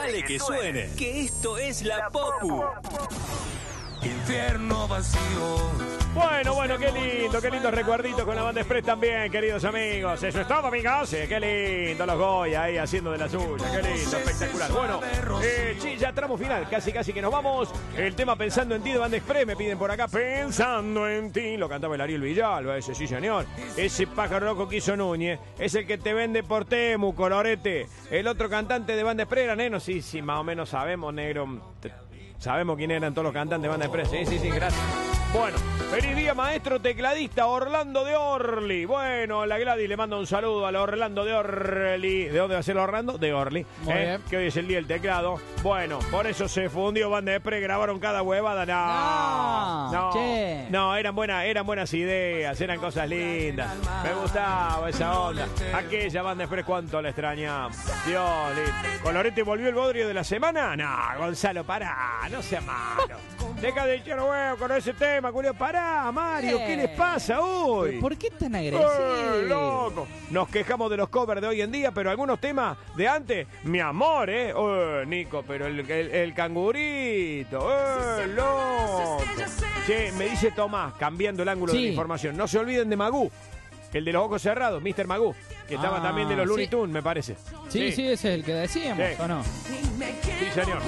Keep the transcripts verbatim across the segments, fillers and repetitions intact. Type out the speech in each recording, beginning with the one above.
Dale que suene, que esto es la Popu. Infierno vacío. Bueno, bueno, qué lindo, qué lindo recuerdito con la banda Express también, queridos amigos. Eso es todo, amigos. Sí, qué lindo los Goya ahí haciendo de la suya. Qué lindo, espectacular. Bueno, eh, sí, ya tramo final, casi casi que nos vamos. El tema Pensando en ti de banda Express, me piden por acá. Pensando en ti, lo cantaba el Ariel Villalba, ese sí, señor. Ese pájaro loco que hizo Núñez, es el que te vende por Temu, colorete. El otro cantante de banda Express era Neno, sí, sí, más o menos sabemos, negro. Sabemos quién eran todos los cantantes de banda Express. Sí, sí, sí, gracias. Bueno, feliz día, maestro tecladista Orlando de Orly. Bueno, la Gladys le manda un saludo a la Orlando de Orly. ¿De dónde va a ser Orlando? De Orly. Muy ¿eh? bien. Que hoy es el día del teclado. Bueno, por eso se fundió banda Express, grabaron cada huevada. No, No, no, che. no, eran buenas, eran buenas ideas, eran cosas lindas. Me gustaba esa onda. Aquella banda Express, cuánto la extrañamos. Dios, lindo. ¿Colorete volvió el bodrio de la semana? No, Gonzalo, pará, no sea malo. Deja de echar huevo con ese tema, Julio. Pará, Mario, ¿qué les pasa hoy? ¿Por qué tan ¡Eh, agresivo? loco! Nos quejamos de los covers de hoy en día, pero algunos temas de antes, mi amor, ¿eh? ¡Eh, Nico, pero el, el, el cangurito! ¡Eh, loco! Che, me dice Tomás, cambiando el ángulo Sí. de la información, no se olviden de Magú, el de los ojos cerrados, mister Magú, que estaba Ah, también de los Looney sí. Tunes, me parece. Sí, sí, ese es el que decíamos, Sí. ¿o no? Sí, señor.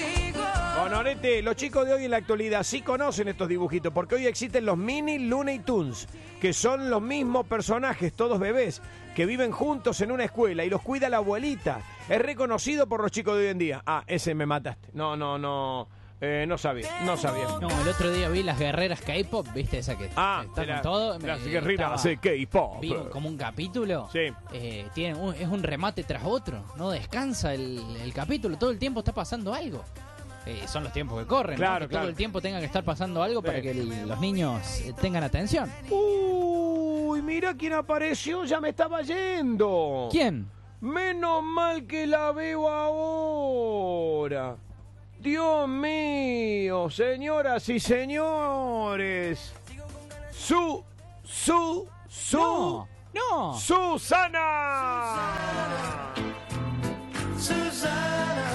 Honorete, los chicos de hoy en la actualidad sí conocen estos dibujitos, porque hoy existen los mini Looney Tunes, que son los mismos personajes, todos bebés, que viven juntos en una escuela y los cuida la abuelita. Es reconocido por los chicos de hoy en día. Ah, ese me mataste. No, no, no. Eh, no sabía, no sabía. No, el otro día vi las guerreras K-pop, ¿viste? Esa que Ah, está era- con todo. las eh, guerreras estaba- de K-pop. Vi como un capítulo. Sí. Eh, tiene un- es un remate tras otro. No descansa el, el capítulo. Todo el tiempo está pasando algo. Eh, son los tiempos que corren, ¿no? Claro, Que claro. todo el tiempo tenga que estar pasando algo Sí. para que el- los niños eh, tengan atención. Uy, mira quién apareció, ya me estaba yendo. ¿Quién? Menos mal que la veo ahora. Dios mío, señoras y señores. Su, su, su, No, no. Susana. Susana,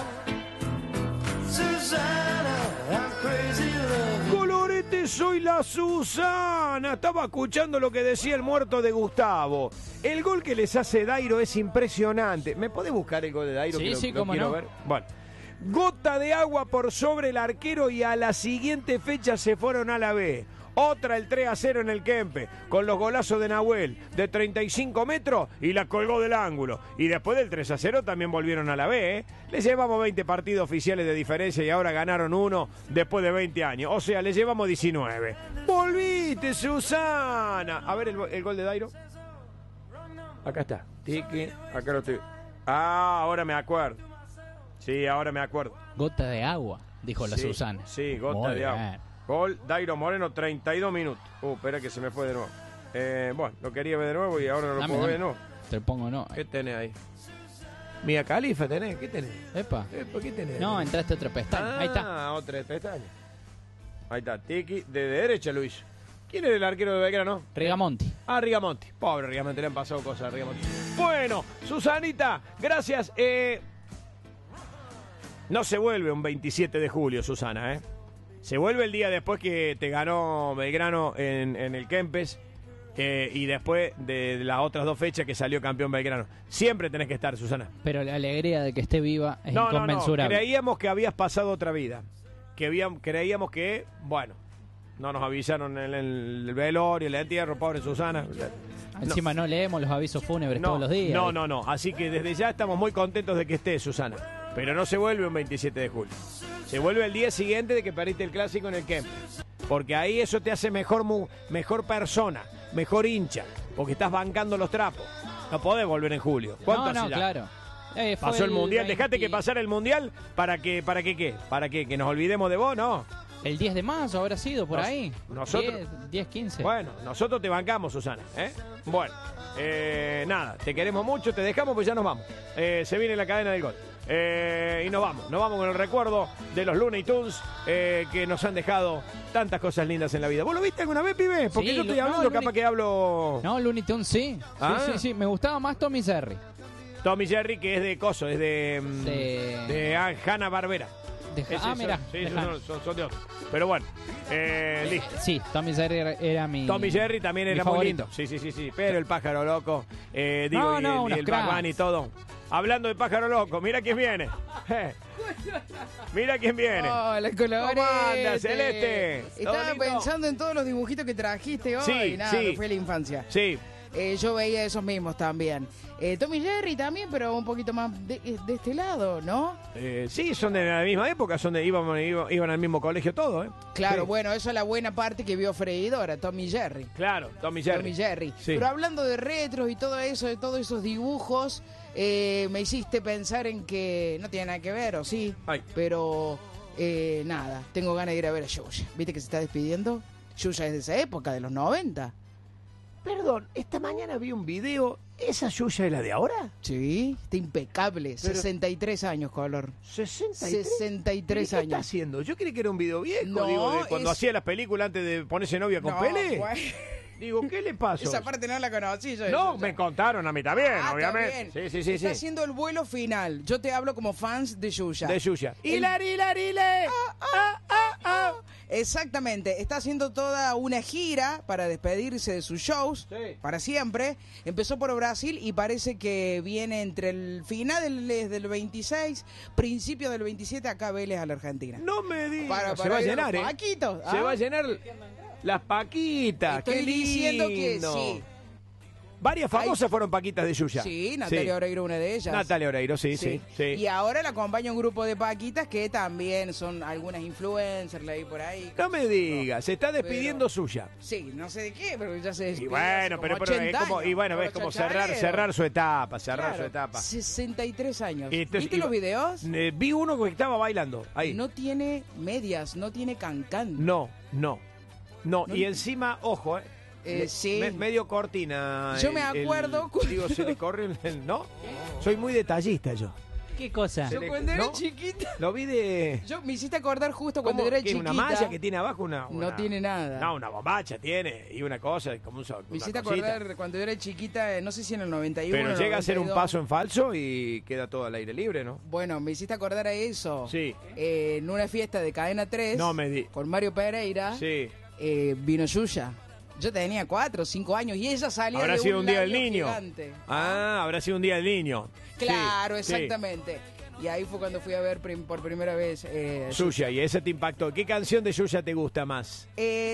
Susana, I'm crazy love. Colorete, soy la Susana. Estaba escuchando lo que decía el muerto de Gustavo. El gol que les hace Dairo es impresionante. ¿Me podés buscar el gol de Dairo? Sí, Que lo- sí, lo cómo quiero no. ver. Bueno. Gota de agua por sobre el arquero y a la siguiente fecha se fueron a la B. Otra el tres a cero en el Kempe, con los golazos de Nahuel de treinta y cinco metros y la colgó del ángulo. Y después del tres a cero también volvieron a la B. ¿eh? Les llevamos veinte partidos oficiales de diferencia y ahora ganaron uno después de veinte años. O sea, les llevamos diecinueve. ¡Volviste, Susana! A ver el, el gol de Dairo. Acá está. Tiki, acá lo estoy. Ah, ahora me acuerdo. Sí, ahora me acuerdo. Gota de agua, dijo la Sí, Susana. Sí, gota Muy de agua. bien. Gol, Dairo Moreno, treinta y dos minutos. Uh, espera que se me fue de nuevo. Eh, bueno, lo quería ver de nuevo y ahora no lo Dame, puedo ver de dame. nuevo. Te lo pongo, no. ¿Qué tenés ahí? Mía Califa tenés, ¿qué tenés? Epa. Epa, ¿qué tenés? No, entraste a otra pestaña. Ahí está. Ah, otra pestaña. Ahí está, Tiki, de derecha lo hizo. ¿Quién era el arquero de Belgrano? Rigamonti. Ah, Rigamonti. Pobre Rigamonti, le han pasado cosas a Rigamonti. Bueno, Susanita, gracias. Eh, no se vuelve un veintisiete de julio, Susana, ¿eh? Se vuelve el día después que te ganó Belgrano en, en el Kempes eh, y después de las otras dos fechas que salió campeón Belgrano. Siempre tenés que estar, Susana. Pero la alegría de que esté viva es No, no, no. inconmensurable. Creíamos que habías pasado otra vida. Que habíamos, creíamos que, bueno, no nos avisaron en el, el velorio, el entierro, pobre Susana. Encima no leemos los avisos fúnebres No, todos los días. no, no, no. Así que desde ya estamos muy contentos de que esté Susana. Pero no se vuelve un veintisiete de julio. Se vuelve el día siguiente de que perdiste el clásico en el Kempes. Porque ahí eso te hace mejor, mu- mejor persona, mejor hincha. Porque estás bancando los trapos. No podés volver en julio. ¿Cuánto No, no, hace ya? claro. Eh, fue Pasó el mundial. veinte Dejate que pasara el mundial para que, para que qué. Para que, que nos olvidemos de vos, no. El diez de marzo habrá sido por Nos- ahí. nosotros- diez, diez, quince. Bueno, nosotros te bancamos, Susana. ¿eh? Bueno, eh, nada, te queremos mucho, te dejamos, pues ya nos vamos. Eh, se viene la cadena del gol. Eh, y nos vamos, nos vamos con el recuerdo de los Looney Tunes eh, que nos han dejado tantas cosas lindas en la vida. ¿Vos lo viste alguna vez, pibe? Porque Sí, yo estoy lo- no, hablando, Looney- capaz que hablo... No, Looney Tunes sí. Ah. Sí, sí, sí. Me gustaba más Tommy Jerry. Tommy Jerry, que es de Coso, es de, mm, De- de Hanna-Barbera. De- Ese ah, son- mira. Sí, de esos Han- son, son- son de otros. Pero bueno, eh, listo. Sí, Tommy Jerry era, era mi. Tommy Jerry también mi era muy favorito. lindo. Sí, sí, sí, sí. Pero el pájaro loco, eh, digo, No, y no, el, y unos el cracks. Bad Bunny y todo. Hablando de pájaro loco, mira quién viene. Eh, Mira quién viene. Hola, colorete. ¿Cómo anda, Celeste? ¿Todo Estaba lindo? pensando en todos los dibujitos que trajiste hoy. Sí, Nada, sí. me fue la infancia. Sí, Eh, yo veía esos mismos también. Eh, Tommy Jerry también, pero un poquito más de, de este lado, ¿no? eh, sí, son de la misma época, son de iban, iban, iban al mismo colegio todos, ¿eh? Claro, Sí. bueno, eso es la buena parte que vio Freidora, Tommy Jerry. Claro, Tommy Jerry. Tommy Jerry. Sí. Pero hablando de retros y todo eso, de todos esos dibujos, eh, me hiciste pensar en que no tiene nada que ver, ¿o sí? Ay. Pero eh, nada, tengo ganas de ir a ver a Yuya. ¿Viste que se está despidiendo? Yuya es de esa época, de los noventa. Perdón, esta mañana vi un video. ¿Esa Yuya es la de ahora? Sí, está impecable. Pero- sesenta y tres años, color. ¿sesenta y tres? sesenta y tres ¿Qué está años. haciendo? Yo creí que era un video viejo, No, digo, de cuando es- hacía las películas antes de ponerse novia con No, Pele. bueno, Digo, ¿qué le pasó? esa parte no la conocí yo. No, Yuya. me contaron a mí también, Ah, está obviamente. bien. Sí, sí, sí, Está sí. haciendo el vuelo final. Yo te hablo como fans de Yuya. De Yuya. El- Hilari, hilari, hile. Ah, ah, ah. Exactamente, está haciendo toda una gira para despedirse de sus shows Sí. para siempre. Empezó por Brasil y parece que viene entre el final del, del veintiséis, principio del veintisiete, acá a Vélez, a la Argentina. No me digas. Para- Se para va a ir llenar, los ¿eh? Paquitos, Se ¿ah? va a llenar las Paquitas. Estoy Qué lindo. diciendo que sí. Varias famosas fueron Paquitas de Yuya. Sí, Natalia Oreiro, una de ellas. Natalia Oreiro, sí, sí, sí. Y ahora la acompaña un grupo de Paquitas que también son algunas influencers, leí por ahí. No me digas, se está despidiendo Pero- suya. Sí, no sé de qué, pero ya se Y despidió hace bueno, como pero, pero es ochenta como, y años, bueno, por ves los como cerrar, chachaleros. cerrar su etapa, cerrar Claro, su etapa. sesenta y tres años. Y entonces ¿Viste iba- los videos? Eh, vi uno que estaba bailando ahí. No tiene medias, no tiene cancán. No, no, no. No- Y encima, ojo, eh, Eh, me- sí. me- medio cortina. Yo el- me acuerdo el- cu- digo, se le corre el, el- ¿no? Soy muy detallista yo. ¿Qué cosa? Yo le- cuando era ¿no? chiquita. Lo vi de... Yo me hiciste acordar justo cuando ¿Cómo? era ¿Qué, chiquita. una malla que tiene abajo una, No una- tiene nada. No, una bombacha tiene y una cosa, como un so- Me una hiciste cosita. acordar cuando era chiquita, eh, no sé si en el noventa y uno. Pero llega a ser un noventa y dos. paso en falso y queda todo al aire libre, ¿no? Bueno, me hiciste acordar a eso. Sí. Eh, en una fiesta de Cadena tres. No me di- Con Mario Pereira. Sí. eh, vino Yuya. Yo tenía cuatro o cinco años y ella salía Habrá de sido un día del labio niño. gigante. Ah, habrá sido un día del niño. Claro, Sí, sí. exactamente. Y ahí fue cuando fui a ver prim- por primera vez eh, Yuya, y ese te impactó. ¿Qué canción de Yuya te gusta más?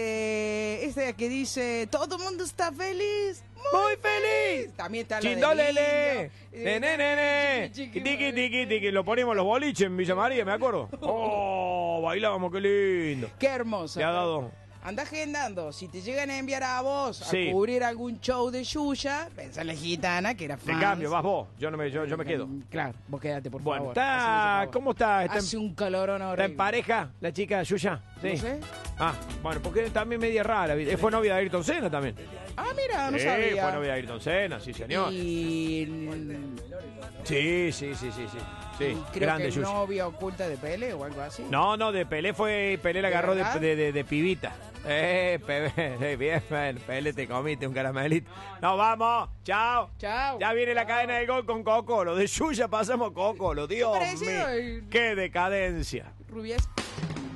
Eh, esta que dice todo el mundo está feliz, ¡Muy feliz! también está la del ¡Chindolele! niño. ¡Ne, ne, ne, ne! Chiqui, Tiki, chiqui, tiki, tiki. Lo poníamos los boliches en Villa María, me acuerdo. ¡Oh! Bailábamos, qué lindo. Qué hermosa. Le ha dado... Anda agendando, si te llegan a enviar a vos Sí. a cubrir algún show de Yuya, pensá en la gitana que era De fan. cambio, vas vos. Yo, no me, yo, yo me quedo. Claro, vos quédate, por Bueno, favor. está... Haceme ese ¿Cómo está? favor. ¿Está Hace en, un calorón está horrible. en pareja la chica Yuya? Sí. No sé. Ah, bueno, porque también media rara. ¿viste? Fue novia de Ayrton Senna también. Ah, mira, no sí, sabía. fue novia de Ayrton Senna, sí, señor. Y Sí, sí, sí, sí, sí. Sí, creo grande que Yuya. novia oculta de Pele o algo así. No, no, de Pelé fue. Pelé la ¿De agarró de, verdad? de, de- de pibita. Eh, Pelé, bien, bien, Pelé, te comiste un caramelito. Nos vamos, chao. Chao. Ya viene la cadena de gol con Coco. Lo de Yuya pasamos Coco, lo Dios Parecido, mío. eh. Qué decadencia. Rubias.